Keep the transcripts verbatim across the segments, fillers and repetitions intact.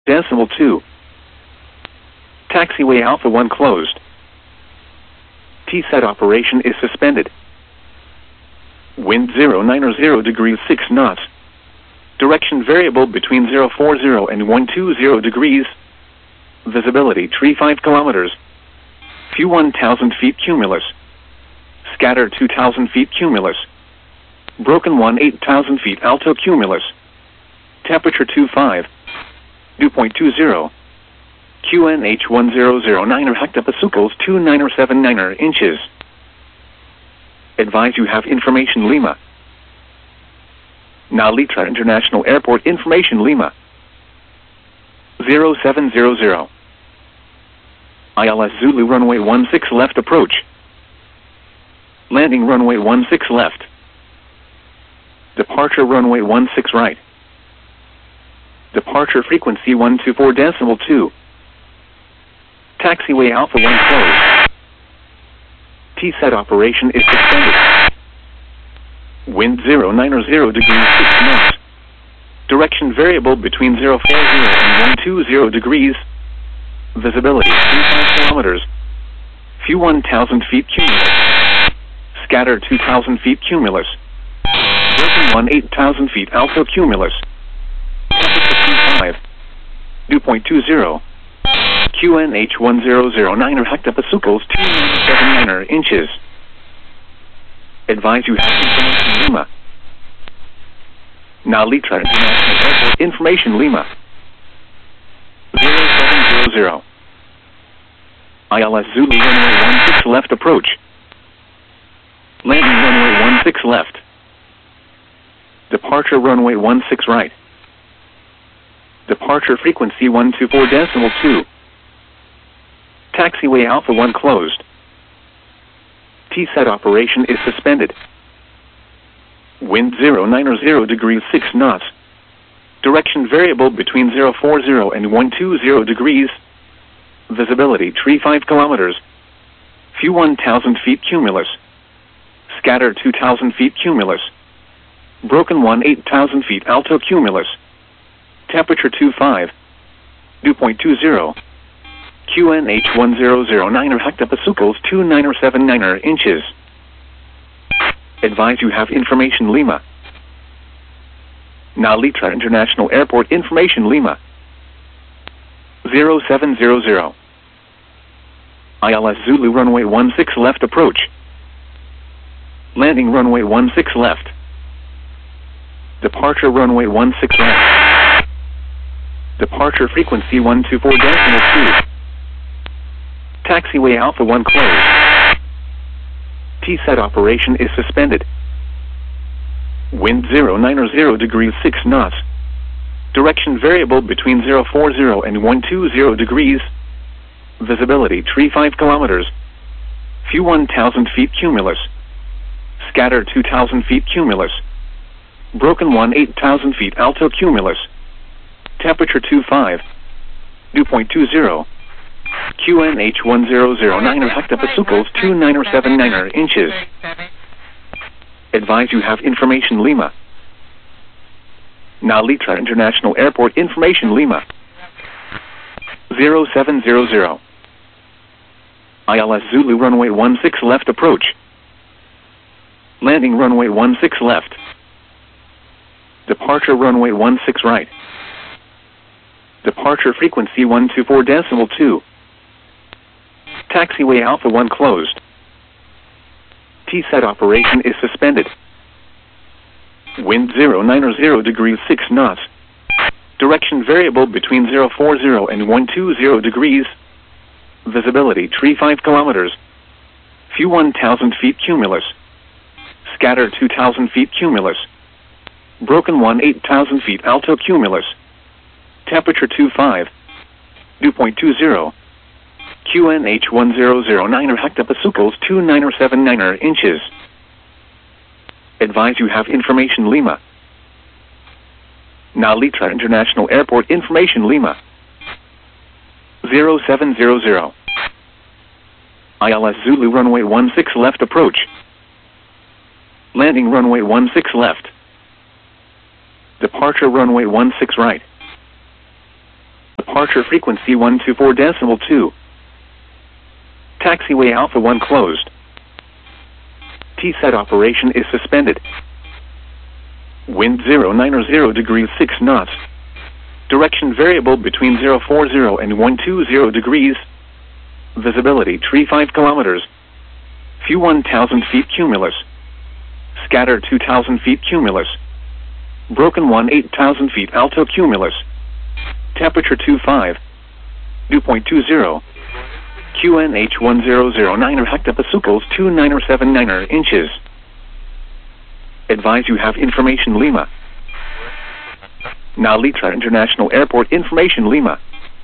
Decimal two. Taxiway Alpha one closed. T SET operation is suspended. Wind zero nine zero degrees six knots. Direction variable between zero four zero and one two zero degrees. Visibility tree five kilometers. Few one thousand feet cumulus. Scatter two thousand feet cumulus. Broken one eight thousand feet alto cumulus. Temperature two five. Dew point two zero. Q N H one zero zero nine hectopascals two nine seven nine inches. Advise you have information Lima. Nalitra International Airport information Lima. zero seven zero zero. I L S Zulu runway one six left approach. Landing runway one six left. Departure runway one six right. Departure frequency one two four decimal two. Taxiway Alpha one closed. T SET operation is suspended. Wind zero nine zero degrees six knots. Direction variable between zero four zero and one two zero degrees. Visibility three five kilometers. Few one thousand feet cumulus. Scatter two thousand feet cumulus. Broken one eight thousand feet alto cumulus. Temperature two five. Dew point two zero. Q N H one zero zero nine hectopascals two nine seven nine inches. Advise you have information Lima. Nalitra International Airport information Lima. zero seven zero zero. I L S Zulu runway one six left approach. Landing runway one six left. Departure runway one six right. Departure frequency one two four decimal two. Taxiway Alpha one closed. T SET operation is suspended. Wind zero nine zero degrees six knots. Direction variable between zero four zero and one two zero degrees. Visibility tree five kilometers. Few one thousand feet cumulus. Scatter two thousand feet cumulus. Broken one eight thousand feet alto cumulus. Temperature two five. Dew point two zero. Q N H one zero zero nine hectopascals two nine seven nine inches. Advise you have information Lima. Nalitra International Airport information Lima. zero seven zero zero. I L S Zulu runway one six left approach. Landing runway one six left. Departure runway one six left. Departure frequency one two four decimal two. Taxiway Alpha one closed. T SET operation is suspended. Wind zero nine zero degrees six knots. Direction variable between zero four zero and one two zero degrees. Visibility tree five kilometers. Few one thousand feet cumulus. Scatter two thousand feet cumulus. Broken one eight thousand feet alto cumulus. Temperature two five. Dew point two zero. Q N H one zero zero nine hectopascals two nine seven nine inches. Advise you have information Lima. Nalitra International Airport information Lima. zero seven zero zero. I L S Zulu runway one six left approach. Landing runway one six left. Departure runway one six right. Departure frequency one two four decimal two. Taxiway Alpha one closed. T SET operation is suspended. Wind zero nine zero degrees six knots. Direction variable between zero four zero and one two zero degrees. Visibility tree five kilometers. Few one thousand feet cumulus. Scatter two thousand feet cumulus. Broken one eight thousand feet alto cumulus. Temperature two five. Dew point two zero. Q N H one zero zero nine hectopascals two nine seven nine inches. Advise you have information Lima. Nalitra International Airport information Lima. zero seven zero zero. I L S Zulu runway one six left approach. Landing runway one six left. Departure runway one six right. Departure frequency one two four decimal two. Taxiway Alpha one closed. T SAT operation is suspended. Wind zero nine zero degrees six knots. Direction variable between zero four zero and one two zero degrees. Visibility tree five kilometers. Few one thousand feet cumulus. Scatter two thousand feet cumulus. Broken one eight thousand feet alto cumulus. Temperature two five. Dew point two zero. Q N H one zero zero nine hectopascals two nine seven nine inches. Advise you have information Lima. Now Litra International Airport information Lima.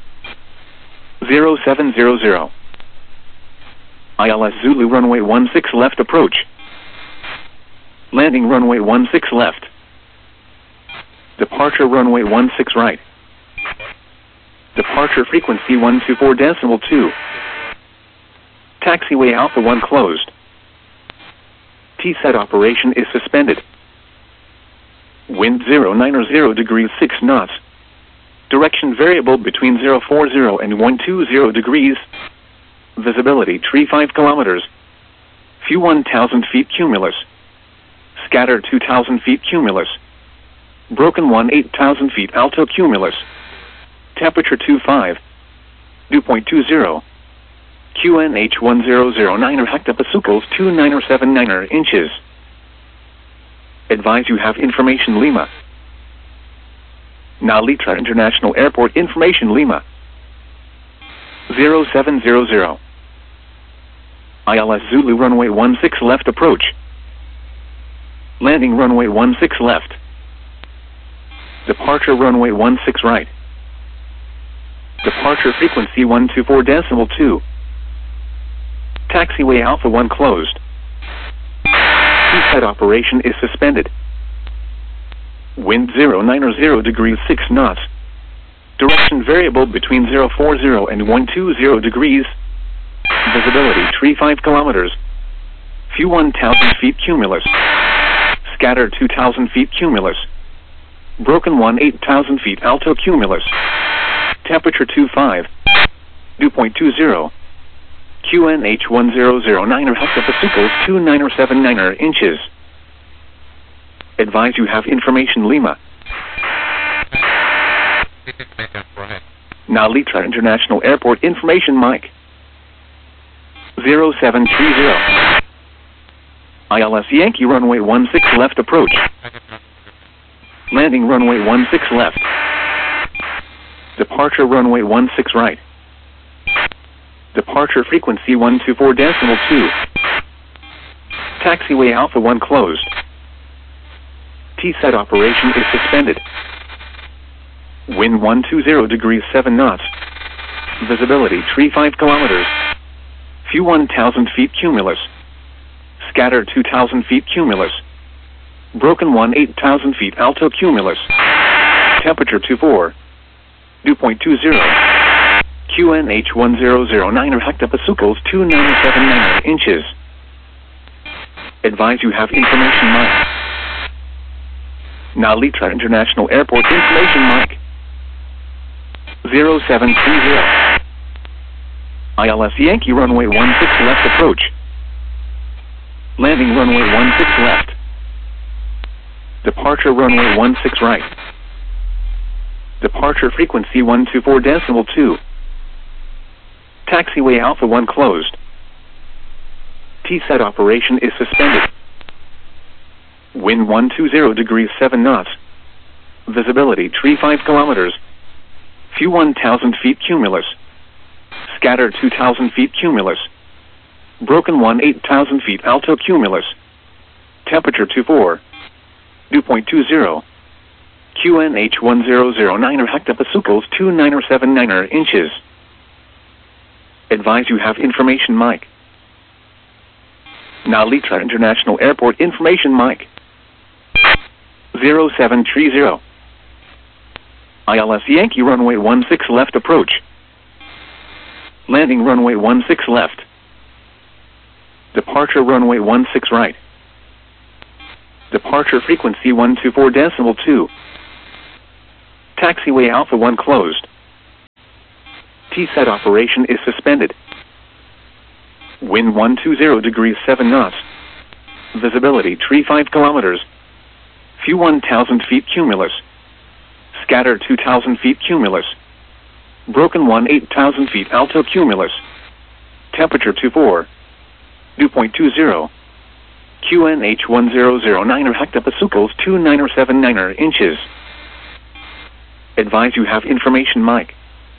zero seven zero zero. I L S Zulu runway one six left approach. Landing runway one six left. Departure runway one six right. Departure frequency one two four decimal two. Taxiway Alpha one closed. T SAT operation is suspended. Wind zero nine zero degrees six knots. Direction variable between zero four zero and one two zero degrees. Visibility tree five kilometers. Few one thousand feet cumulus. Scatter two thousand feet cumulus. Broken one eight thousand feet alto cumulus. Temperature two five. Dew point two zero. Q N H one zero zero nine hectopascals two nine seven nine inches. Advise you have information Lima. Now Litra International Airport information Lima. zero seven zero zero. I L S Zulu runway one six left approach. Landing runway one six left. Departure runway one six right. Departure frequency one two four decimal two. Taxiway Alpha one closed. T SAT operation is suspended. Wind zero nine zero degrees six knots. Direction variable between zero four zero and one two zero degrees. Visibility tree five kilometers. Few one thousand feet cumulus. Scatter two thousand feet cumulus. Broken one eight thousand feet alto cumulus. Temperature two five. Dew point two zero. Q N H one zero zero nine hectopascals two nine seven nine inches. Advise you have information Lima. Now Litra International Airport information Mike. zero seven three zero. I L S Yankee runway one six left approach. Landing runway one six left. Departure runway one six right. Departure frequency one two four decimal two. Taxiway Alpha one closed. T SAT operation is suspended. Wind one two zero degrees seven knots. Visibility tree five kilometers. Few one thousand feet cumulus. Scatter two thousand feet cumulus. Broken one eight thousand feet alto cumulus. Temperature two four. Dew point two zero. Q N H one zero zero nine hectopascals two nine seven nine inches. Advise you have information Mike. Now Litra International Airport information Mike. zero seven three zero. I L S Yankee runway one six left approach. Landing runway one six left. Departure runway one six right. Departure frequency one two four decimal two. Taxiway Alpha one closed. T SAT operation is suspended. Wind one two zero degrees seven knots. Visibility tree five kilometers. Few one thousand feet cumulus. Scatter two thousand feet cumulus. Broken one eight thousand feet alto cumulus. Temperature two four. Dew point two zero. Q N H one zero zero nine hectopascals two nine seven nine inches. Advise you have information Mike. Now Litra International Airport information Mike. zero seven three zero. I L S Yankee runway one six left approach. Landing runway one six left. Departure runway one six right. Departure frequency one two four decimal two. Taxiway Alpha one closed. T SAT operation is suspended. Wind one two zero degrees seven knots. Visibility tree five kilometers. Few one thousand feet cumulus. Scatter two thousand feet cumulus. Broken one eight thousand feet alto cumulus. Temperature two four. Dew point two zero. Q N H one zero zero nine hectopascals two nine seven nine inches. Advise you have information mic.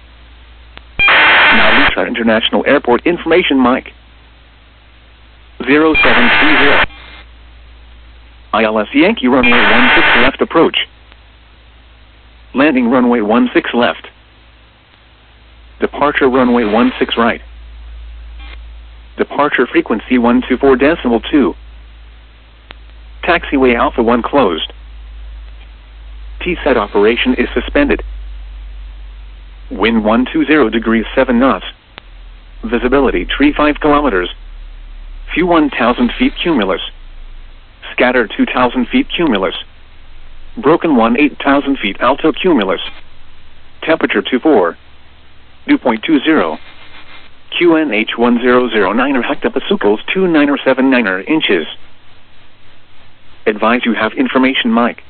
Now Lutra International Airport information mic. zero seven three zero. I L S Yankee runway one six left approach. Landing runway one six left. Departure runway one six right. Departure frequency one two four decimal two. Taxiway Alpha one closed. T SAT operation is suspended. Wind one two zero degrees seven knots. Visibility tree five kilometers. Few one thousand feet cumulus. Scatter two thousand feet cumulus. Broken one eight thousand feet alto cumulus. Temperature two four. Dew point two zero. Q N H one zero zero nine hectopascals two nine seven nine inches. Advise you have information mic.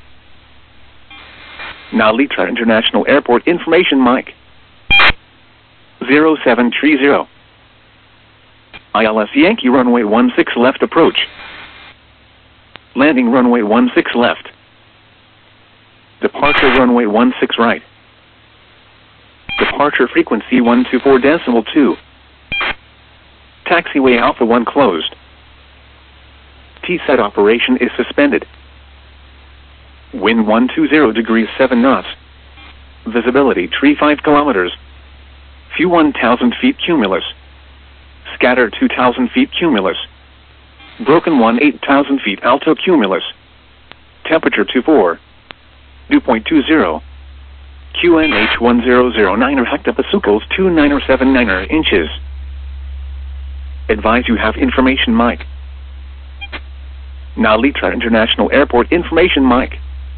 Now Litra International Airport information mic. zero seven three zero. I L S Yankee runway one six left approach. Landing runway one six left. Departure runway one six right. Departure frequency one two four decimal two. Taxiway Alpha one closed. T SAT operation is suspended. Wind one two zero degrees seven knots. Visibility tree five kilometers. Few one thousand feet cumulus. Scatter two thousand feet cumulus. Broken one eight thousand feet alto cumulus. Temperature two four. Dew point two zero. Q N H one zero zero nine hectopascals two nine seven nine inches. Advise you have information mic. Now Litra International Airport information mic.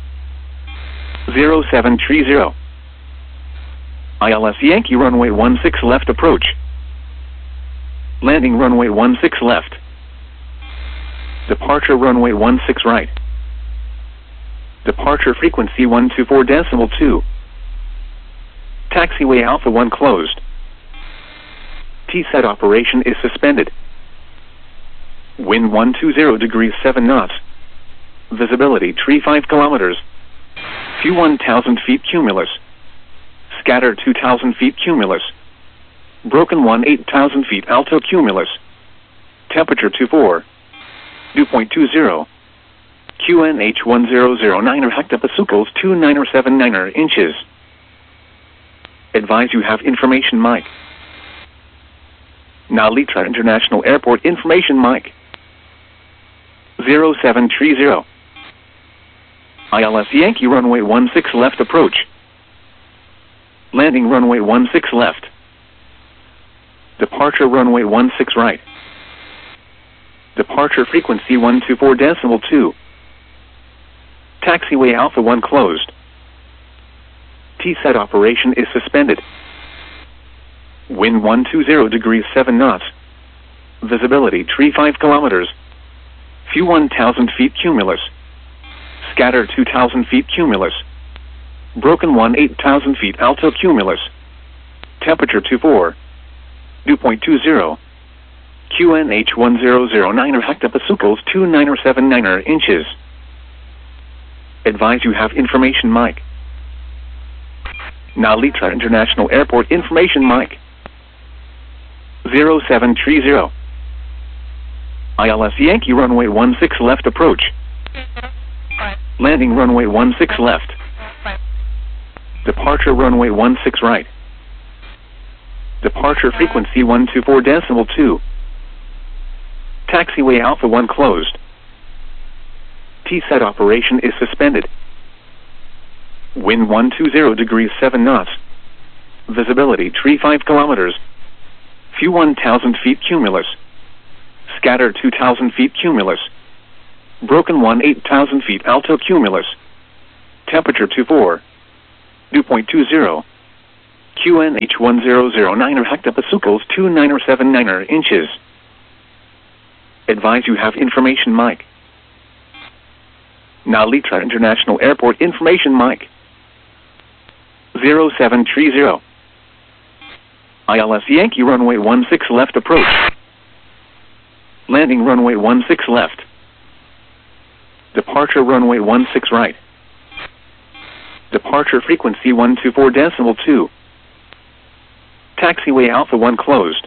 zero seven three zero. I L S Yankee runway one six left approach. Landing runway one six left. Departure runway one six right. Departure frequency one two four decimal two. Taxiway Alpha one closed. T SAT operation is suspended. Wind one two zero degrees seven knots. Visibility tree five kilometers. Few one thousand feet cumulus. Scatter two thousand feet cumulus. Broken one eight thousand feet alto cumulus. Temperature two four. Dew point two zero. Q N H one zero zero nine hectopascals two nine seven nine inches. Advise you have information mic. Now Litra International Airport information mic. zero seven three zero. I L S Yankee runway one six left approach. Landing runway one six left. Departure runway one six right. Departure frequency one two four decimal two. Taxiway Alpha one closed. T SAT operation is suspended. Wind one two zero degrees seven knots. Visibility tree five kilometers. Few one thousand feet cumulus. Scatter two thousand feet cumulus. Broken one eight thousand feet alto cumulus. Temperature two four. Dew point two zero. Q N H one zero zero nine hectopascals two nine seven nine inches. Advise you have information mic. Now Litra International Airport information mic. zero seven three zero. I L S Yankee runway one six left approach. Landing runway one six left. Departure runway one six right. Departure frequency one two four decimal two. Taxiway Alpha one closed. T SAT operation is suspended. Wind one two zero degrees seven knots. Visibility tree five kilometers. Few one thousand feet cumulus. Scatter two thousand feet cumulus. Broken one eight thousand feet alto cumulus. Temperature two four. Dew point two zero. Q N H one zero zero niner hectopascals two niner seven niner inches. Advise you have information mic. Nalitra International Airport information mic. zero seven three zero. I L S Yankee runway one six left approach. Landing runway one six left. Departure runway one six right. Departure frequency one two four decimal two. Taxiway Alpha one closed.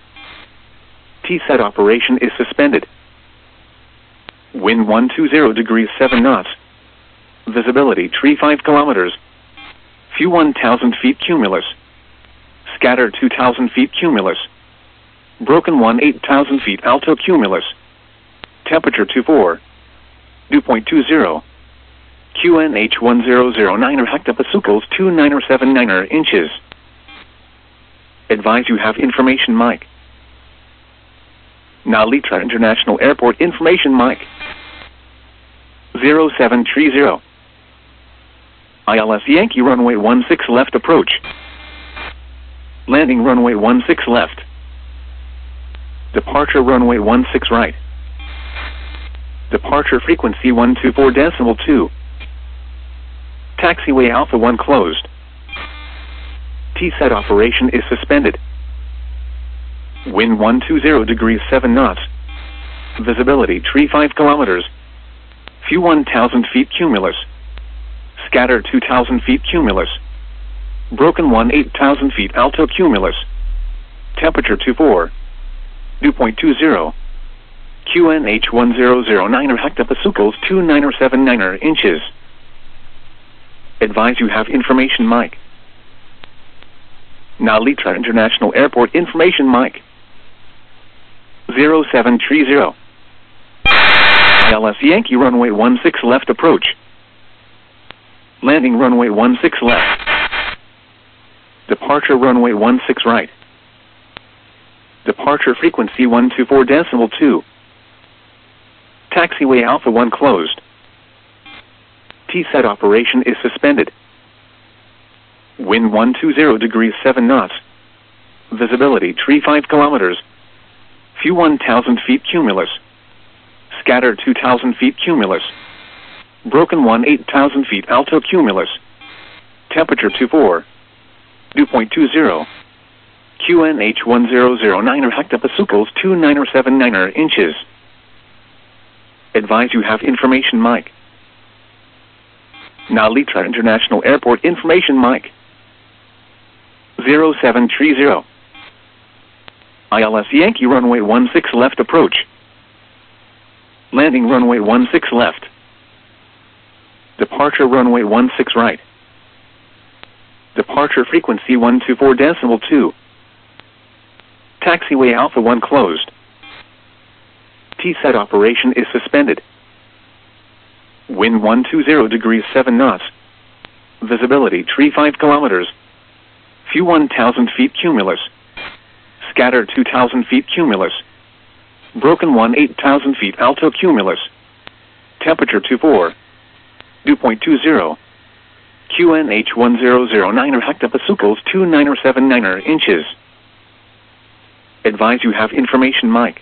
T SET operation is suspended. Wind one two zero degrees seven knots. Visibility three five kilometers. Few one thousand feet cumulus. Scatter two thousand feet cumulus. Broken one eight thousand feet alto cumulus. Temperature two four. Dew point two zero. Q N H one zero zero niner hectopascals two niner seven niner inches. Advise you have information mic. Nalitra International Airport information mic. zero seven three zero. I L S Yankee runway one six left approach. Landing runway one six left. Departure runway one six right. Departure frequency one two four decimal two. Taxiway Alpha one closed. T SET operation is suspended. Wind one two zero degrees seven knots. Visibility three five kilometers. Few one thousand feet cumulus. Scatter two thousand feet cumulus. Broken one eight thousand feet alto cumulus. Temperature two four. Dew point two zero. Q N H one zero zero niner hectopascals two niner seven niner inches. Advise you have information mic. Nalitra International Airport information mic. zero seven three zero. I L S Yankee runway one six left approach. Landing runway one six left. Departure runway one six right. Departure frequency one two four decimal two. Taxiway Alpha one closed. T SET operation is suspended. Wind one two zero degrees seven knots. Visibility three five kilometers. Few one thousand feet cumulus. Scatter two thousand feet cumulus. Broken one eight thousand feet alto cumulus. Temperature two four. Dew point two zero. Q N H one zero zero niner hectopascals two niner seven niner inches. Advise you have information mic. Nalitra International Airport information mic. zero seven three zero. I L S Yankee runway one six left approach. Landing runway one six left. Departure runway one six right. Departure frequency one two four decimal two. Taxiway Alpha one closed. T SET operation is suspended. Wind one two zero degrees seven knots. Visibility three five kilometers. Few one thousand feet cumulus. Scatter two thousand feet cumulus. Broken one eight thousand feet alto cumulus. Temperature two four. Dew point two zero. Q N H one zero zero niner hectopascals two niner seven niner inches. Advise you have information mic.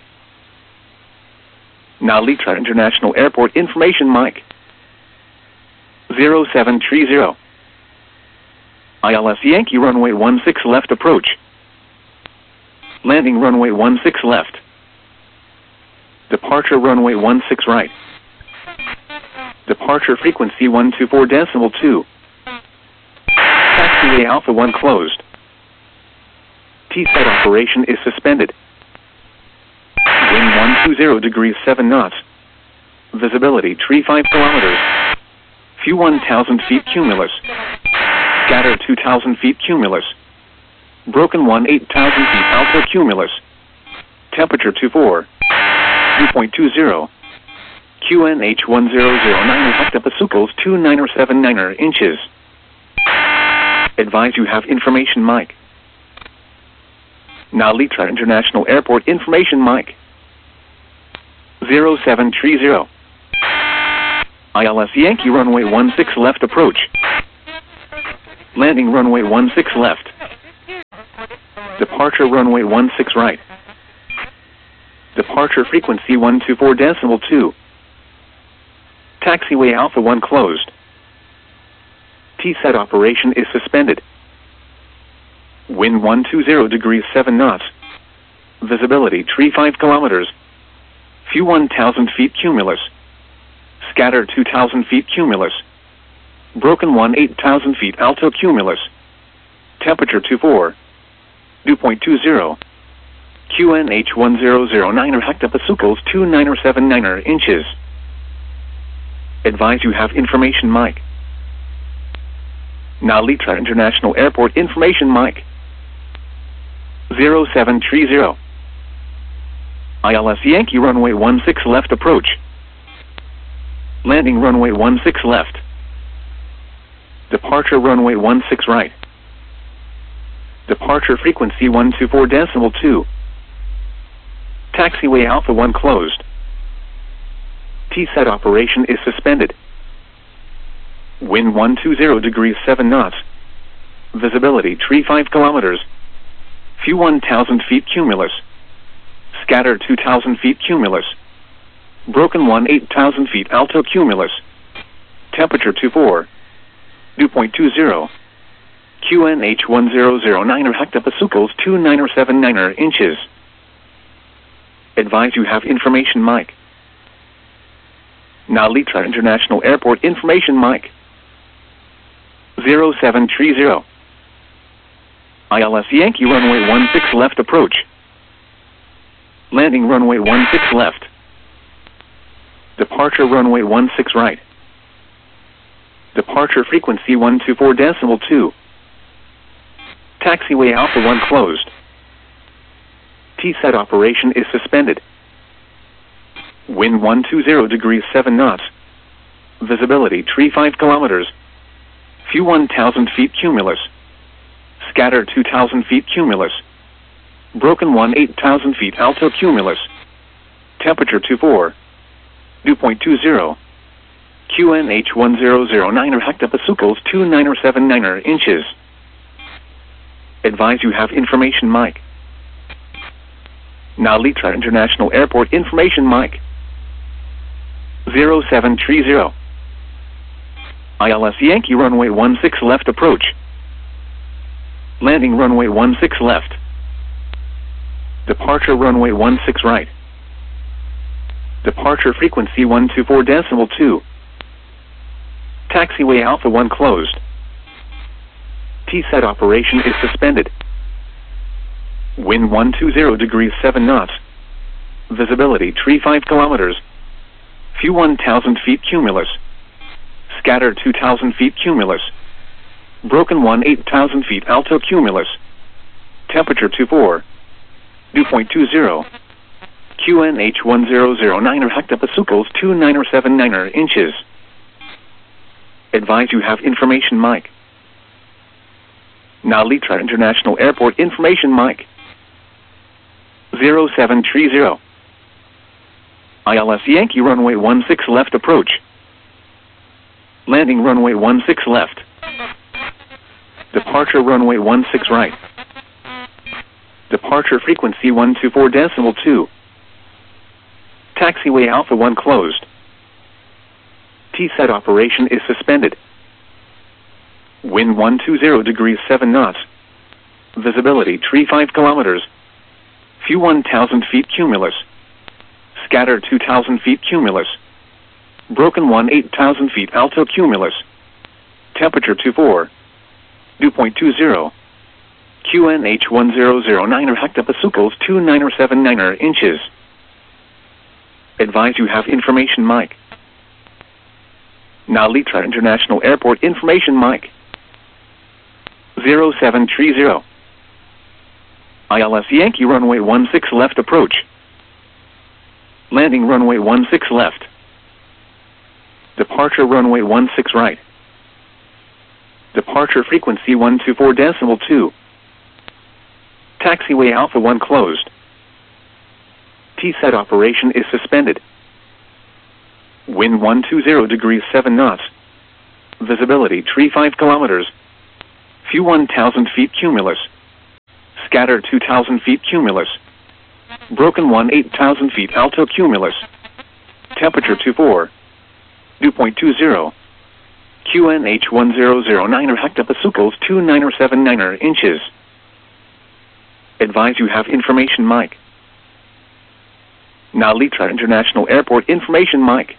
Nalitra International Airport information mic. zero seven three zero. I L S Yankee runway one six left approach. Landing runway one six left. Departure runway one six right. Departure frequency one two four decimal two. Taxiway Alpha one closed. T SET operation is suspended. Wind one two zero degrees seven knots. Visibility three five kilometers. Few one thousand feet cumulus. Scatter two thousand feet cumulus. Broken one eight thousand feet alto cumulus. Temperature two four. Dew point two zero. Q N H one zero zero niner hectopascals two niner seven niner inches. Advise you have information mic. Nalitra International Airport information mic. zero seven three zero. I L S Yankee runway one six left approach. Landing runway one six left. Departure runway one six right. Departure frequency one two four decimal two. Taxiway Alpha one closed. T SET operation is suspended. Wind one two zero degrees seven knots. Visibility three five kilometers. Few one thousand feet cumulus. Scatter two thousand feet cumulus. Broken one eight thousand feet alto cumulus. Temperature two four. Dew point two zero. Q N H one zero zero nine hectopascals two nine seven nine inches. Advise you have information mic. Nalitra International Airport information mic. zero seven three zero. I L S Yankee runway one six left approach. Landing runway one six left. Departure runway one six right. Departure frequency one two four decimal two. Taxiway Alpha one closed. T SET operation is suspended. Wind one two zero degrees seven knots. Visibility three five kilometers. Few one thousand feet cumulus. Scatter two thousand feet cumulus. Broken one eight thousand feet alto cumulus. Temperature two four. Dew point two zero. Q N H one zero zero nine hectopascals two nine seven nine inches. Advise you have information mic. Nalitra International Airport information mic. zero seven three zero. I L S Yankee runway one six left approach. Landing runway one six left. Departure runway one six right. Departure frequency one two four decimal two. Taxiway Alpha one closed. T SET operation is suspended. Wind one two zero degrees seven knots. Visibility three five kilometers. Few one thousand feet cumulus. Scatter two thousand feet cumulus. Broken one eight thousand feet alto cumulus. Temperature two four. Dew point two zero. Q N H one zero zero nine hectopascals two nine seven nine inches. Advise you have information mic. Nalitra International Airport information mic. zero seven three zero. I L S Yankee runway one six left approach. Landing runway one six left. Departure runway one six right. Departure frequency one two four decimal two. Taxiway Alpha one closed. T SET operation is suspended. Wind one two zero degrees seven knots. Visibility three five kilometers. Few one thousand feet cumulus. Scatter two thousand feet cumulus. Broken one eight thousand feet alto cumulus. Temperature two four. Dew point two zero. Q N H one zero zero nine hectopascals two nine seven nine inches. Advise you have information mic. Nalitra International Airport information mic. zero seven three zero. I L S Yankee runway one six left approach. Landing runway one six left. Departure runway one six right. Departure frequency one two four decimal two. Taxiway Alpha one closed. T SET operation is suspended. Wind one two zero degrees seven knots. Visibility three five kilometers. Few one thousand feet cumulus. Scatter two thousand feet cumulus. Broken one eight thousand feet alto cumulus. Temperature two four. Dew point two zero. Q N H one zero zero nine hectopascals two nine seven nine inches. Advise you have information mic. Nalitra International Airport information mic. zero seven three zero. I L S Yankee runway one six left approach. Landing runway one six left. Departure runway one six right. Departure frequency one two four decimal two. Taxiway Alpha one closed. T SET operation is suspended. Wind one two zero degrees seven knots. Visibility three five kilometers. Few one thousand feet cumulus. Scatter two thousand feet cumulus. Broken one eight thousand feet alto cumulus. Temperature two four. Dew point two zero. Q N H one zero zero nine hectopascals two nine seven nine inches. Advise you have information mic. Now Litra International Airport information mic.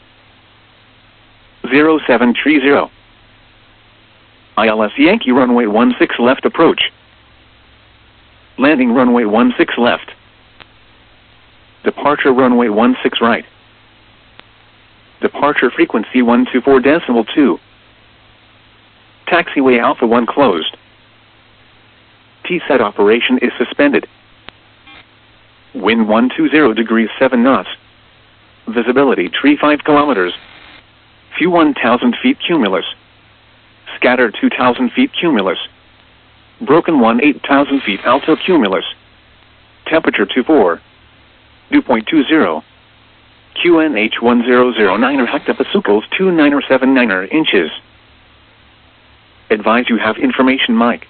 zero seven three zero. I L S Yankee runway one six left approach. Landing runway one six left. Departure runway one six right. Departure frequency one two four decimal two. Taxiway Alpha one closed. T SET operation is suspended. Wind one two zero degrees seven knots. Visibility three five kilometers. Few one thousand feet cumulus. Scatter two thousand feet cumulus. Broken one eight thousand feet alto cumulus. Temperature two four. Dew point two zero. Q N H one zero zero nine hectopascals two nine seven nine inches. Advise you have information mic.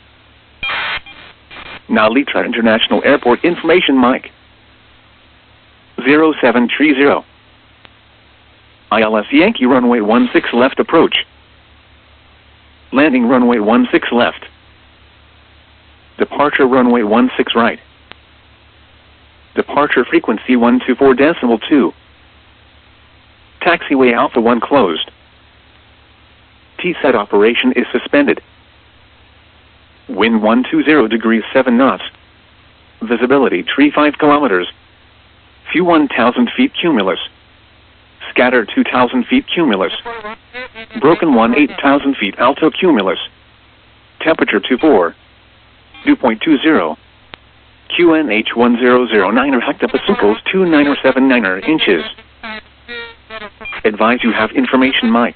Now Litra International Airport information mic. zero seven three zero. I L S Yankee runway one six left approach. Landing runway one six left. Departure runway one six right. Departure frequency one two four decimal two. Taxiway Alpha one closed. T SET operation is suspended. Wind one two zero degrees seven knots. Visibility three five kilometers. Few one thousand feet cumulus. Scatter two thousand feet cumulus. Broken one eight thousand feet alto cumulus. Temperature two four. Dew point two zero. Q N H one zero zero nine hectopascals two nine seven nine inches. Advise you have information mic.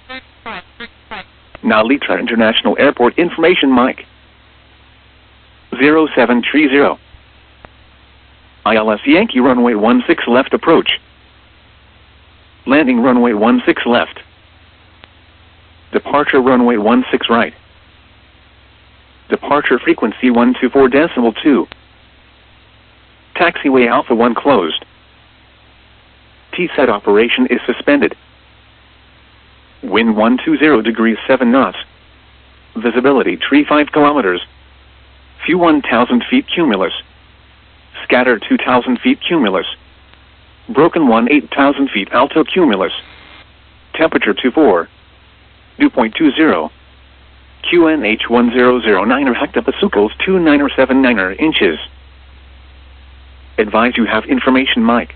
Now Litra International Airport information mic. zero seven three zero. I L S Yankee runway one six left approach. Landing runway one six left. Departure runway one six right. Departure frequency one two four decimal two. Taxiway Alpha one closed. T SET operation is suspended. Wind one two zero degrees seven knots. Visibility three five kilometers. Few one thousand feet cumulus. Scatter two thousand feet cumulus. Broken one eight thousand feet alto cumulus. Temperature two four. Dew point two zero. Q N H one zero zero nine hectopascals two nine seven nine inches. Advise you have information mic.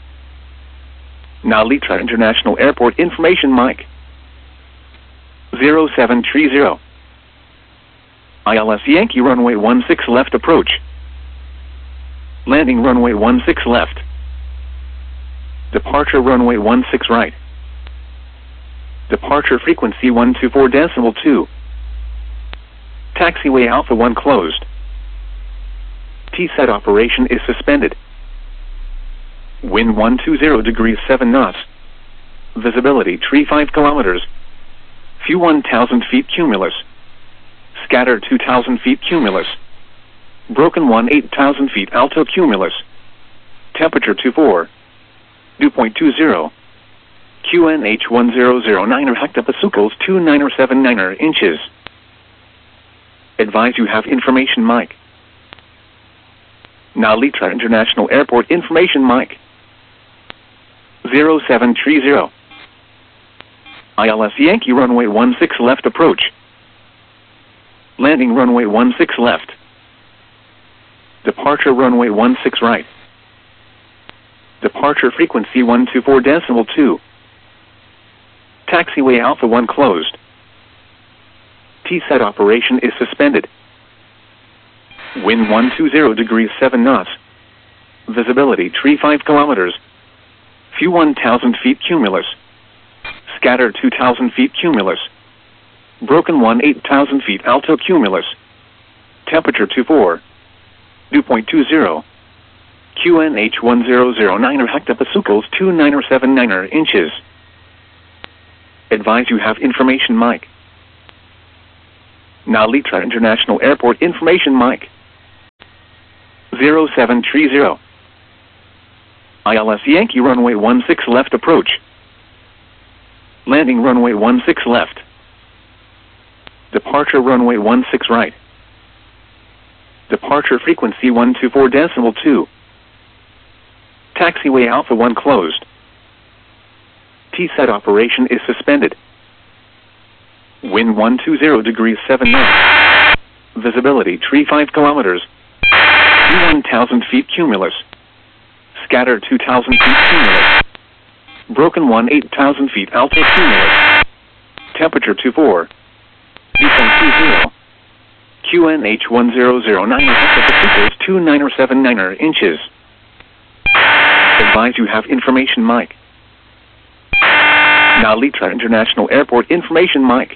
Now Litra International Airport information mic. zero seven three zero. I L S Yankee runway one six left approach. Landing runway one six left. Departure runway one six right. Departure frequency one two four decimal two. Taxiway Alpha one closed. T SET operation is suspended. Wind one two zero degrees seven knots. Visibility three five kilometers. Few one thousand feet cumulus. Scatter two thousand feet cumulus. Broken one eight thousand feet alto cumulus. Temperature two four. Dew point two zero. Q N H one zero zero nine hectopascals two nine seven nine inches. Advise you have information mic. Now Litra International Airport information mic. zero seven three zero. I L S Yankee runway one six left approach. Landing runway one six left. Departure runway one six right. Departure frequency one two four decimal two. Taxiway Alpha one closed. T SET operation is suspended. Wind one two zero degrees seven knots. Visibility three five kilometers. Few one thousand feet cumulus. Scatter two thousand feet cumulus. Broken one eight thousand feet alto cumulus. Temperature two four. Dew point two zero. Q N H one zero zero nine hectopascals two nine seven nine inches. Advise you have information mic. Now Litra International Airport information mic. zero seven three zero. I L S Yankee runway one six left approach. Landing runway one six left. Departure runway one six right. Departure frequency one two four decimal two. Taxiway Alpha one closed. T SET operation is suspended. Wind one two zero degrees seven knots. Visibility three five kilometers. one thousand feet cumulus. Scatter two thousand feet cumulus. Broken one eight thousand feet alto cumulus. Temperature two four. Dew point two zero. Q N H one zero zero nine equals two nine seven nine inches. Advise you have information mic. Now Litra International Airport information mic.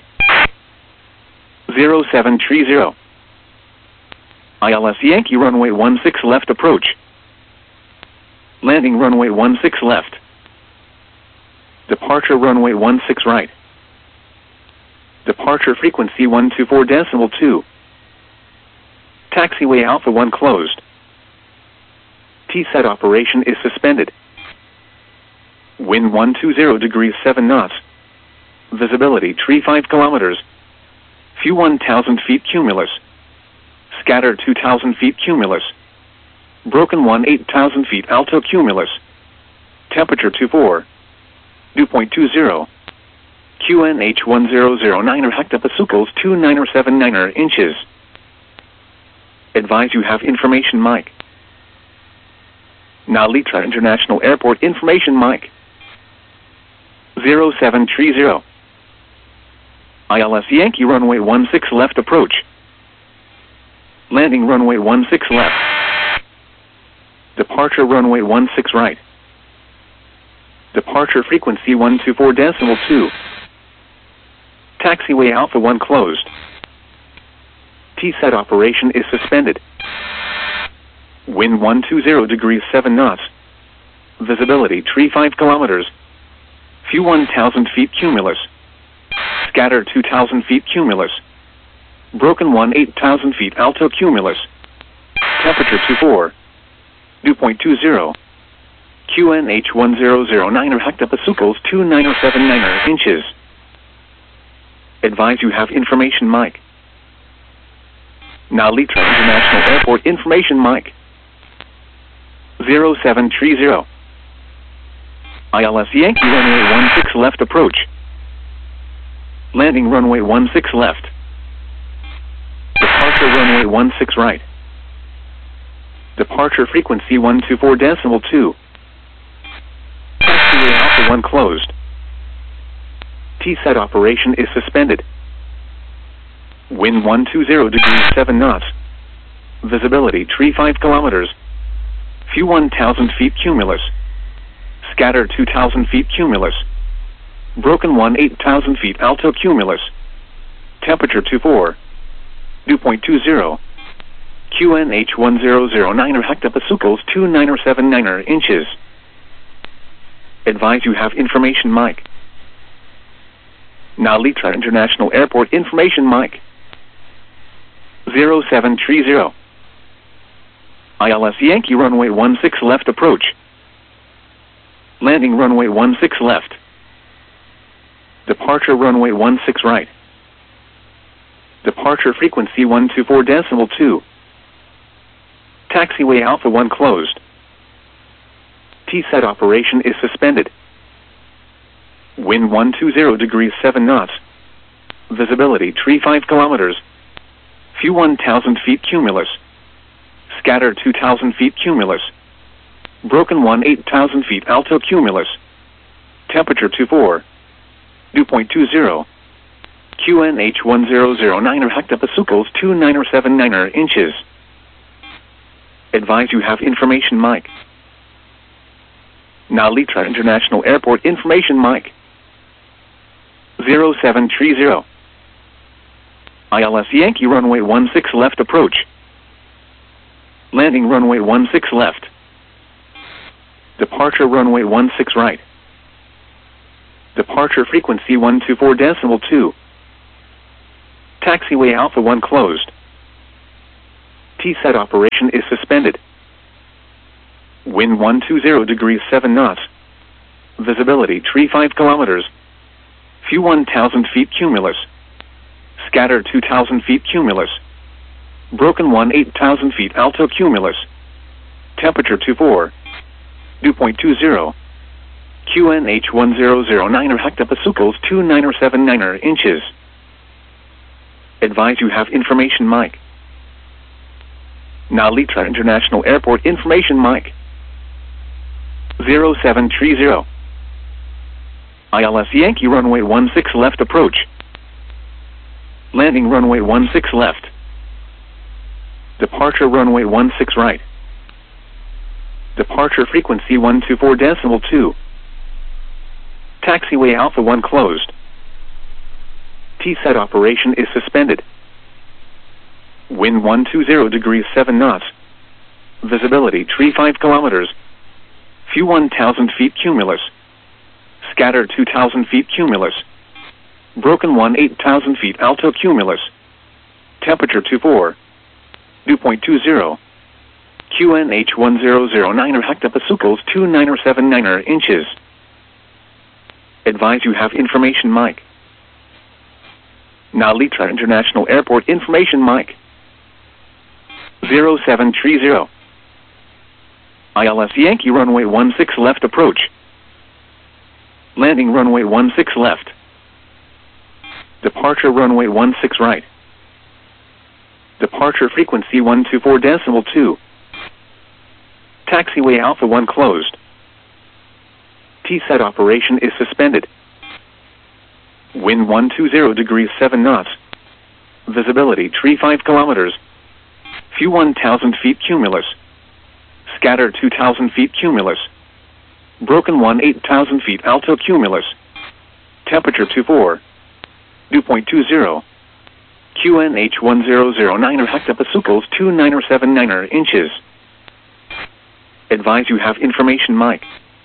zero seven three zero. I L S Yankee runway one six left approach. Landing runway one six left. Departure runway one six right. Departure frequency one two four decimal two. Taxiway Alpha one closed. T SET operation is suspended. Wind one two zero degrees seven knots. Visibility three five kilometers. Few one thousand feet cumulus. Scatter two thousand feet cumulus. Broken one eight thousand feet alto cumulus. Temperature two four. Dew point two zero. Q N H one zero zero nine hectopascals two nine seven nine inches. Advise you have information mic. Now Litra International Airport information mic. zero seven three zero. I L S Yankee runway one six left approach. Landing runway one six left. Departure runway one six right. Departure frequency one two four decimal two. Taxiway Alpha one closed. T SET operation is suspended. Wind one two zero degrees seven knots. Visibility three five kilometers. Few one thousand feet cumulus. Scatter two thousand feet cumulus. Broken one eight thousand feet alto cumulus. Temperature two four. Dew point two zero. Q N H one zero zero nine hectopascals two nine seven nine inches. Advise you have information mic. Now Litra International Airport information mic. zero seven three zero. I L S Yankee runway one six left approach. Landing runway one six left. Departure runway one six right. Departure frequency one two four decimal two. Taxiway Alpha one closed. T SET operation is suspended. Wind one two zero degrees seven knots. Visibility three five kilometers. Few one thousand feet cumulus. Scatter two thousand feet cumulus. Broken one eight thousand feet alto cumulus. Temperature two four. Dew point two zero. Q N H one zero zero nine hectopascals two nine seven nine inches. Advise you have information mic. Now Litra International Airport information mic. zero seven three zero. I L S Yankee runway one six left approach. Landing runway one six left. Departure runway one six right. Departure frequency one two four decimal two. Taxiway Alpha one closed. T SET operation is suspended. Wind one two zero degrees seven knots. Visibility three five kilometers. Few one thousand feet cumulus. Scatter two thousand feet cumulus. Broken one eight thousand feet alto cumulus. Temperature two four. Dew point two zero. Q N H one zero zero nine hectopascals two nine seven nine inches. Advise you have information mic. Now Litra International Airport information mic. zero seven three zero. I L S Yankee runway one six left approach. Landing runway one six left. Departure runway one six right. Departure frequency one two four decimal two. Taxiway Alpha one closed. T SET operation is suspended. Wind one two zero degrees seven knots. Visibility tree five kilometers. Few one thousand feet cumulus. Scatter two thousand feet cumulus. Broken one eight thousand feet alto cumulus. Temperature two four. Dew point two zero. Q N H one zero zero nine er hectopascals two nine er seven nine er inches. Advise you have information mic. Nalitra International Airport information mic. zero seven three zero. I L S Yankee runway one six left approach. Landing runway one six left. Departure runway one six right. Departure frequency one two four decimal two. Taxiway Alpha one closed. T SET operation is suspended. Wind one two zero degrees seven knots. Visibility tree five kilometers. Few one thousand feet cumulus. Scatter two thousand feet cumulus. Broken one eight thousand feet alto cumulus. Temperature two four. Dew point two zero. Q N H one zero zero nine er hectopascals two nine er seven nine er inches. Advise you have information mic. Nalitra International Airport information mic. zero seven three zero. I L S Yankee runway one six left approach. Landing runway one six left. Departure runway one six right. Departure frequency one two four decimal two. Taxiway Alpha one closed. T SET operation is suspended. Wind one two zero degrees seven knots. Visibility tree five kilometers. Few one thousand feet cumulus. Scatter two thousand feet cumulus. Broken one eight thousand feet alto cumulus. Temperature two four. Dew point two zero. Q N H one zero zero nine er hectopascals two nine er seven nine er inches. Advise you have information mic.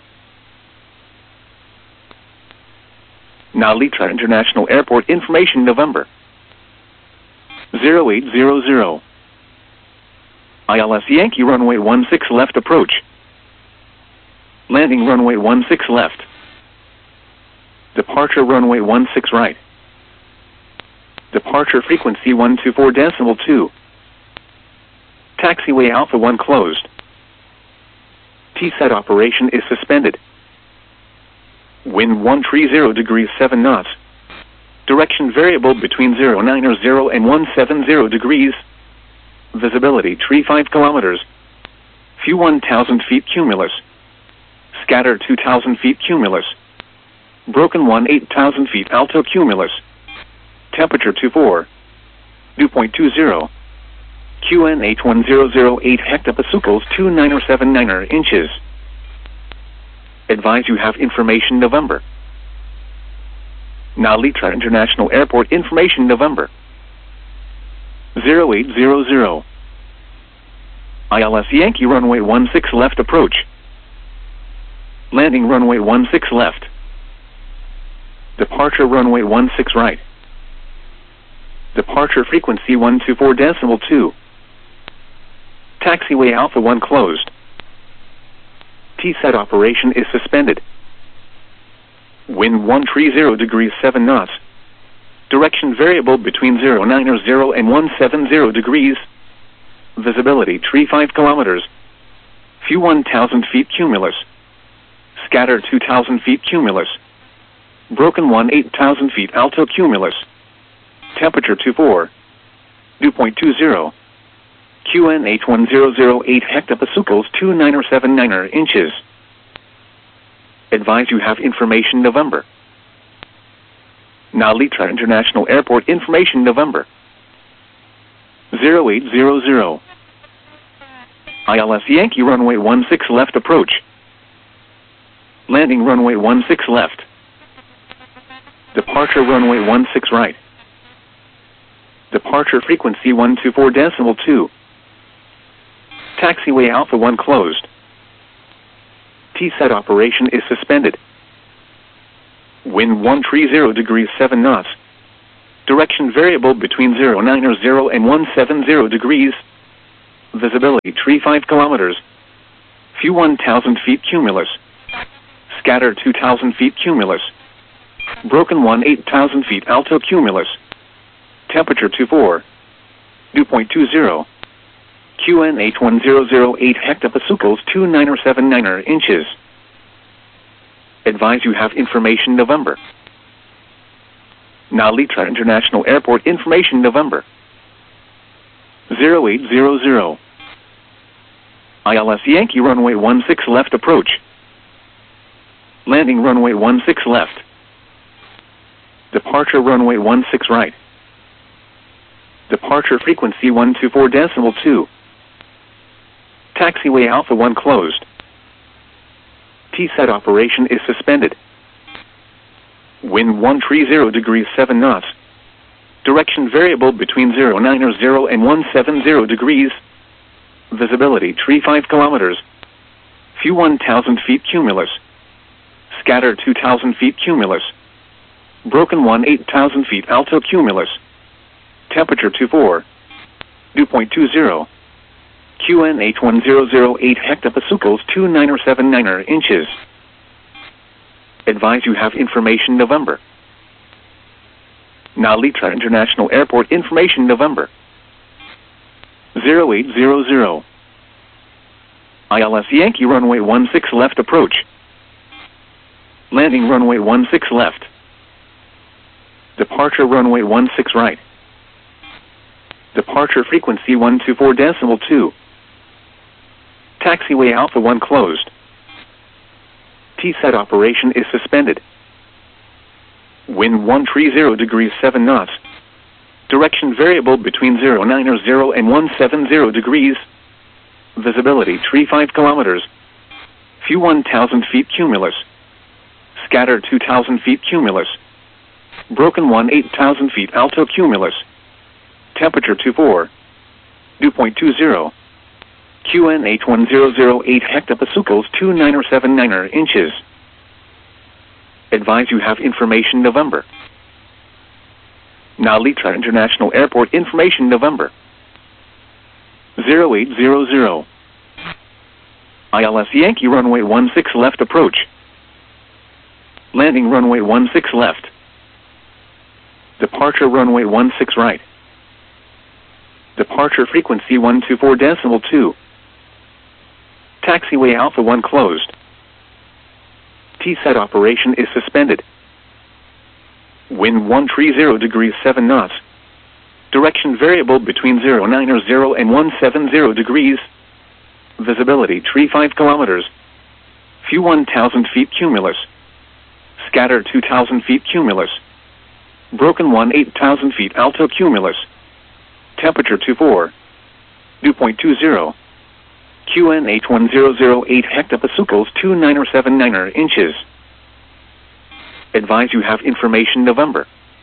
Nalitra International Airport information November. zero eight zero zero. I L S Yankee runway one six left approach. Landing runway one six left. Departure runway one six right. Departure frequency one two four decimal two. Taxiway Alpha one closed. T SET operation is suspended. Wind one three zero degrees seven knots. Direction variable between zero nine er zero and one seven zero degrees. Visibility tree five kilometers. Few one thousand feet cumulus. Scatter two thousand feet cumulus. Broken one eight thousand feet alto cumulus. Temperature two four. Dew point two zero. Q N H one zero zero eight hectopascals two nine er seven nine er inches. Advise you have information November. Nalitra International Airport information November. zero eight zero zero. I L S Yankee runway one six left approach. Landing runway one six left. Departure runway one six right. Departure frequency one two four decimal two. Taxiway Alpha one closed. T SET operation is suspended. Wind one three zero degrees seven knots. Direction variable between zero nine er zero and one seven zero degrees. Visibility tree five kilometers. Few one thousand feet cumulus. Scatter two thousand feet cumulus. Broken one eight thousand feet alto cumulus. Temperature two four. Dew point two zero. Q N H one zero zero eight hectopascals two nine er seven nine er inches. Advise you have information November. Nalitra International Airport information November. zero eight zero zero. I L S Yankee runway one six left approach. Landing runway one six left. Departure runway one six right. Departure frequency one two four decimal two. Taxiway Alpha one closed. T SET operation is suspended. Wind one three zero degrees seven knots. Direction variable between zero nine er zero and one seven zero degrees. Visibility tree five kilometers. View one thousand feet cumulus. Scatter two thousand feet cumulus. Broken one eight thousand feet alto cumulus. Temperature two four. Dew point two zero. Q N H one zero zero eight hectopascals two niner seven niner inches. Advise you have information November. Nalitra International Airport information November. zero eight zero zero. I L S Yankee runway one six left approach. Landing runway one six left. Departure runway one six right. Departure frequency one two four decimal two. Taxiway Alpha one closed. T SET operation is suspended. Wind one three zero degrees seven knots. Direction variable between zero nine zero and one seven zero degrees. Visibility three five kilometers. View one thousand feet cumulus. Scatter two thousand feet cumulus. Broken one eight thousand feet alto cumulus. Temperature two four. Dew point two zero. Q N H one zero zero eight hectopascals two niner seven niner inches. Advise you have information November. Nalitra International Airport information November. zero eight zero zero. I L S Yankee runway one six left approach. Landing runway one six left. Departure runway one six right. Departure frequency one two four decimal two. Taxiway Alpha one closed. T SET operation is suspended. Wind one three zero degrees seven knots. Direction variable between zero nine zero and one seven zero degrees. Visibility three five kilometers. View one thousand feet cumulus. Scatter two thousand feet cumulus. Broken one eight thousand feet alto cumulus. Temperature two four. Dew point two zero. Q N H one zero zero eight hectopascals two niner seven niner inches. Advise you have information November. Nalitra International Airport information November. zero eight zero zero. I L S Yankee runway one six left approach. Landing runway one six left. Departure runway one six right. Departure frequency one two four decimal two. Taxiway Alpha one closed. T SET operation is suspended. Wind one three zero degrees seven knots. Direction variable between zero nine zero and one seven zero degrees. Visibility three five kilometers. View one thousand feet cumulus. Scatter two thousand feet cumulus. Broken one eight thousand feet alto cumulus. Temperature two four. Dew point two zero. Q N H one zero zero eight hectopascals two niner seven niner inches. Advise you have information November.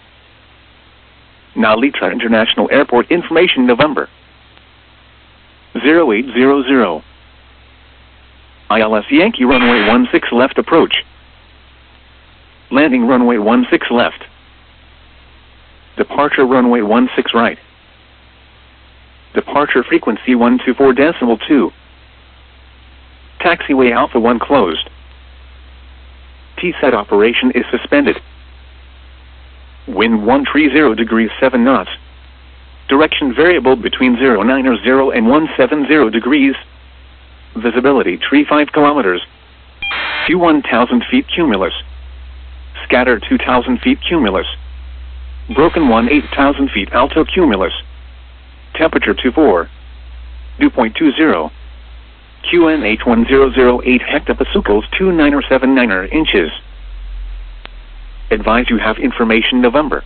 Nalitra International Airport information November. zero eight zero zero. I L S Yankee runway one six left approach. Landing runway one six left. Departure runway one six right. Departure frequency one two four decimal two. Taxiway Alpha one closed. T SET operation is suspended. Wind one three zero degrees seven knots. Direction variable between zero nine zero and one seven zero degrees. Visibility three five kilometers. View one thousand feet cumulus. Scatter two thousand feet cumulus. Broken one eight thousand feet alto cumulus. Temperature two four. Dew point two zero. Q N H one zero zero eight hectopascals two niner seven niner inches. Advise you have information November.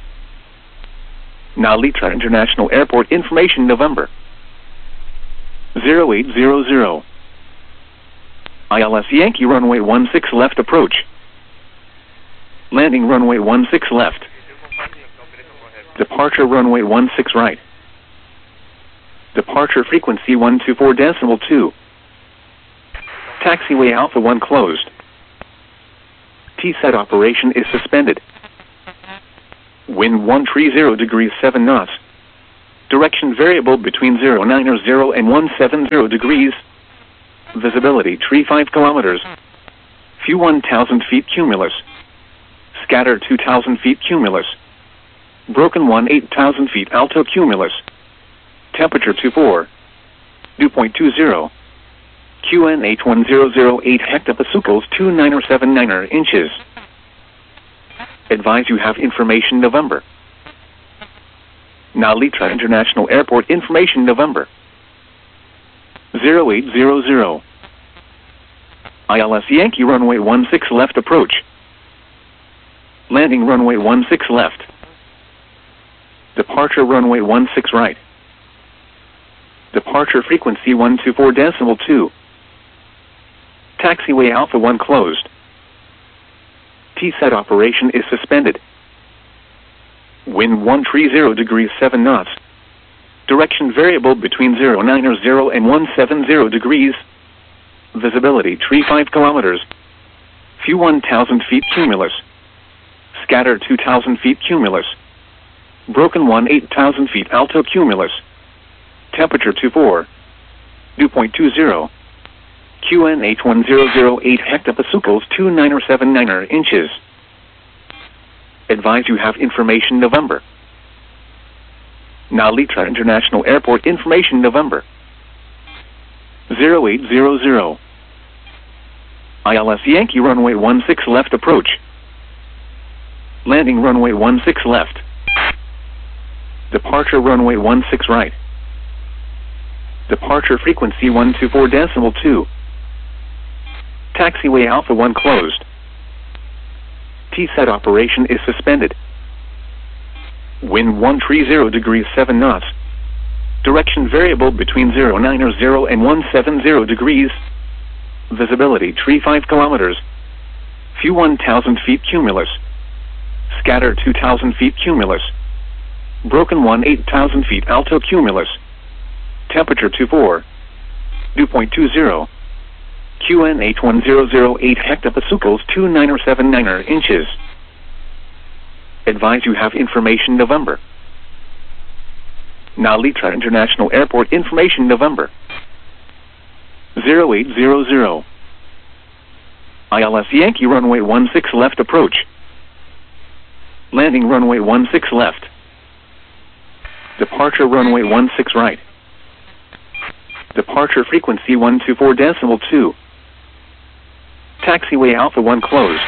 Nalitra International Airport information November. zero eight zero zero. I L S Yankee runway one six left approach. Landing runway one six left. Departure runway one six right. Departure frequency one two four decimal two. Taxiway Alpha one closed. T SET operation is suspended. Wind one three zero degrees seven knots. Direction variable between zero nine zero and one seven zero degrees. Visibility tree five kilometers. View one thousand feet cumulus. Scatter two thousand feet cumulus. Broken one eight thousand feet alto cumulus. Temperature two four. Dew point two zero. Q N H one zero zero eight hectopascals two nine seven nine inches. Advise you have information November. Nalitra International Airport information November. zero eight zero zero. I L S Yankee runway one six left approach. Landing runway one six left. Departure runway one six right. Departure frequency one two four decimal two. Taxiway Alpha one closed. T SET operation is suspended. Wind one three zero degrees seven knots. Direction variable between zero nine zero and one seven zero degrees. Visibility tree five kilometers. View one thousand feet cumulus. Scatter two thousand feet cumulus. Broken one eight thousand feet alto cumulus. Temperature two four. Dew point two zero. Q N H one zero zero eight hectopascals two nine seven nine inches. Advise you have information November. Nalitra International Airport information November. zero eight zero zero. I L S Yankee runway one six left approach. Landing runway one six left. Departure runway one six right. Departure frequency one two four decimal two. Taxiway Alpha one closed. T SET operation is suspended. Wind one three zero degrees seven knots. Direction variable between zero nine zero and one seven zero degrees. Visibility tree five kilometers. View one thousand feet cumulus. Scatter two thousand feet cumulus. Broken one eight thousand feet alto cumulus. Temperature two four. Dew point two zero. Q N H one zero zero eight hectopascals two nine seven nine inches. Advise you have information November. Nalitra International Airport information November. zero eight zero zero. I L S Yankee runway one six left approach. Landing runway one six left. Departure runway one six right. Departure frequency one two four decimal two. Taxiway Alpha one closed.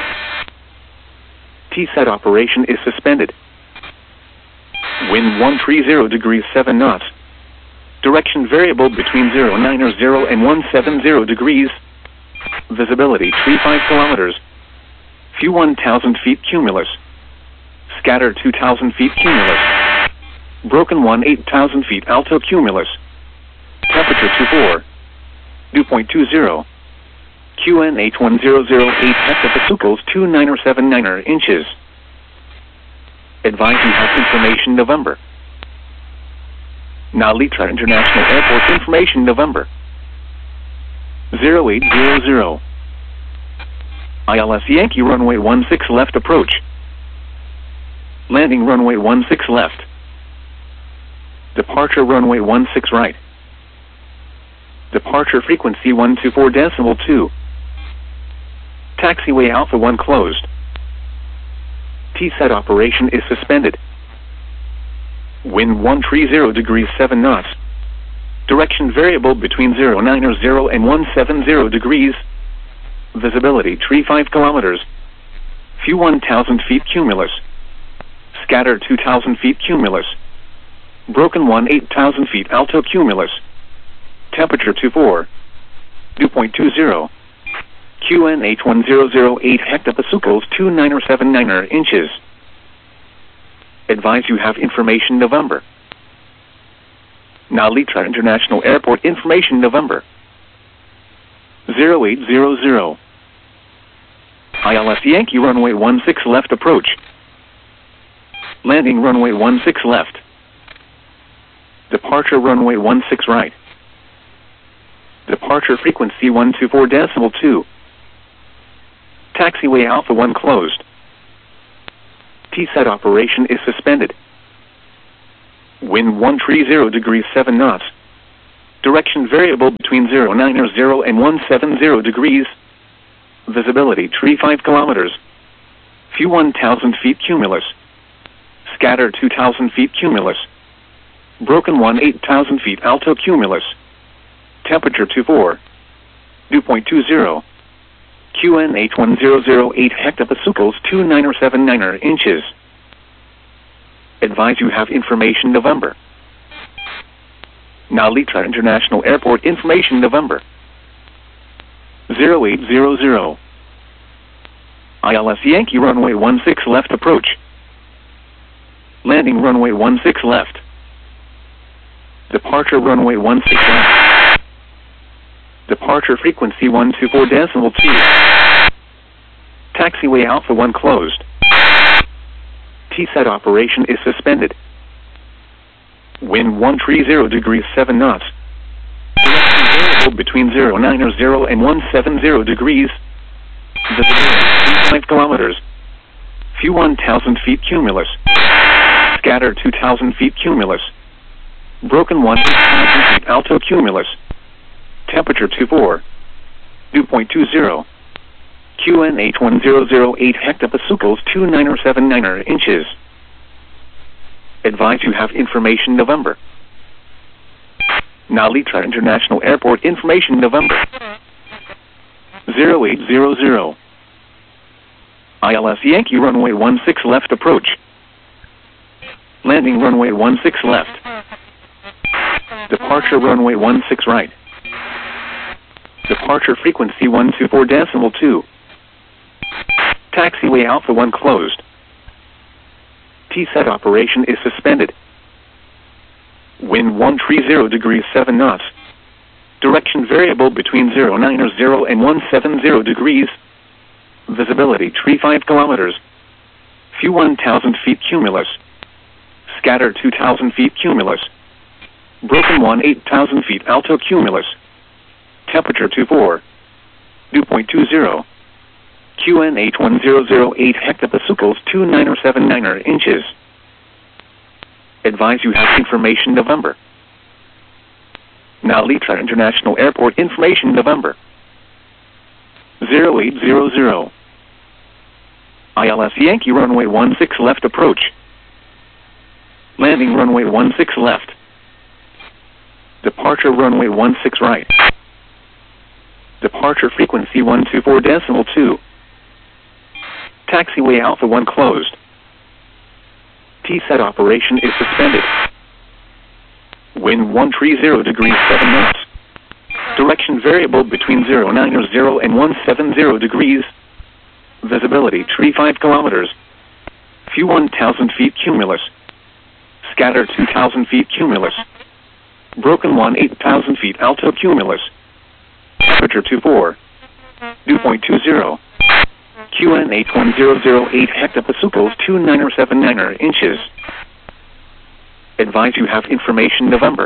T SET operation is suspended. Wind one three zero degrees seven knots. Direction variable between zero nine zero and one seven zero degrees. Visibility three five kilometers. View one thousand feet cumulus. Scatter two thousand feet cumulus. Broken one eight thousand feet alto cumulus. Temperature two four. Dew point two zero. Q N H one zero zero eight hectopascals two nine seven nine inches. Advise you have information November. Nalitra International Airport information November. zero eight zero zero. I L S Yankee runway one six left approach. Landing runway one six left. Departure runway one six right. Departure frequency one two four decimal two. Taxiway Alpha one closed. T SET operation is suspended. Wind one three zero degrees seven knots. Direction variable between zero nine zero and one seven zero degrees. Visibility tree five kilometers. View one thousand feet cumulus. Scatter two thousand feet cumulus. Broken one eight thousand feet alto cumulus. Temperature two four. Dew point two zero. Q N H one zero zero eight hectopascals two nine seven nine inches. Advise you have information November. Nalitra International Airport information November. zero eight zero zero. I L S Yankee runway one six left approach. Landing runway one six left. Departure runway one six right. Departure frequency one two four decimal two. Taxiway Alpha one closed. T SET operation is suspended. Wind one three zero degrees seven knots. Direction variable between zero nine zero and one seven zero degrees. Visibility tree five kilometers. View one thousand feet cumulus. Scatter two thousand feet cumulus. Broken one eight thousand feet alto cumulus. Temperature two four. Dew point two zero. Q N H one zero zero eight hectopascals two nine seven nine inches. Advise you have information November. Nalitra International Airport information November. zero eight zero zero. I L S Yankee runway one six left approach. Landing runway one six left. Departure runway one six left. Departure frequency one two four decimal two. Taxiway Alpha one closed. T SET operation is suspended. Wind one three zero degrees seven knots. Direction variable between zero nine zero and one seven zero degrees. Visibility five kilometers. View one thousand feet cumulus. Scatter two thousand feet cumulus. Broken one thousand feet alto cumulus. Temperature two four. Dew point two zero. Q N H one zero zero eight hectopascals two nine seven nine inches. Advise you have information November. Nalitra International Airport information November. zero eight zero zero. I L S Yankee runway one six left approach. Landing runway one six left. Departure runway one six right. Departure frequency one two four decimal two. Taxiway Alpha one closed. T SET operation is suspended. Wind one three zero degrees seven knots. Direction variable between zero nine zero and one seven zero degrees. Visibility tree five kilometers. View one thousand feet cumulus. Scatter two thousand feet cumulus. Broken one eight thousand feet alto cumulus. Temperature two four. Dew point two zero. Q N H one zero zero eight hectopascals two nine seven nine inches. Advise you have information November. Nalitra International Airport information November. zero eight zero zero. I L S Yankee runway one six left approach. Landing runway one six left. Departure runway one six right. Departure frequency one two four decimal two. Taxiway Alpha one closed. T SET operation is suspended. Wind one three zero degrees seven knots. Direction variable between zero nine zero and one seven zero degrees. Visibility tree five kilometers. View one thousand feet cumulus. Scatter two thousand feet cumulus. Broken one eight thousand feet alto cumulus. Temperature two four. Dew point two zero. Q N H one zero zero eight hectopascals two nine seven nine inches. Advise you have information November.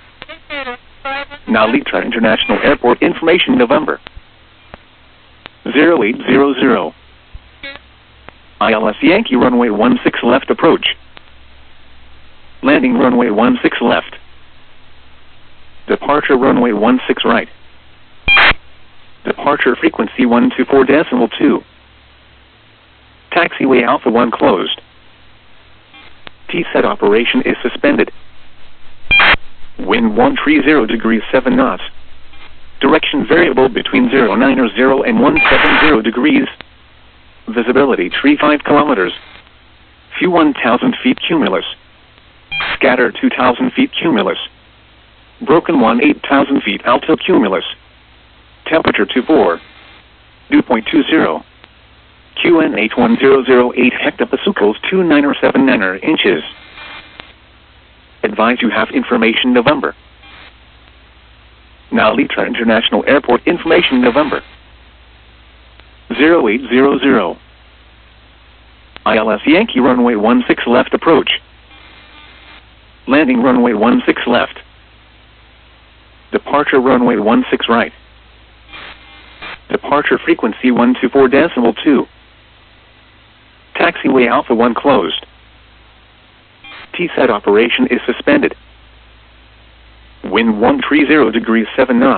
Nalitra International Airport information November. zero eight zero zero. I L S Yankee runway one six left approach. Landing runway one six left. Departure runway one six right. Departure frequency one two four decimal two. Taxiway Alpha one closed. T SET operation is suspended. Wind one three zero degrees seven knots. Direction variable between zero nine zero and one seven zero degrees. Visibility tree five kilometers. View one thousand feet cumulus. Scatter two thousand feet cumulus. Broken one eight thousand feet alto cumulus. Temperature two four. Dew point two zero. Q N H one zero zero eight hectopascals two nine seven nine inches. Advise you have information November. Nalitra International Airport information November. zero eight zero zero. I L S Yankee runway one six left approach. Landing runway one six left. Departure runway one six right. Departure frequency one two four decimal two. Taxiway Alpha one closed. T SET operation is suspended. Wind one three zero degrees seven knots.